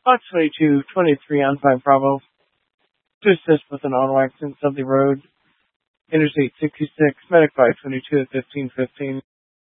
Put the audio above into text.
Fox 2223 on 5 Bravo. To assist with an auto accident, Dudley Road, Interstate 66, Medic 522 at 1515.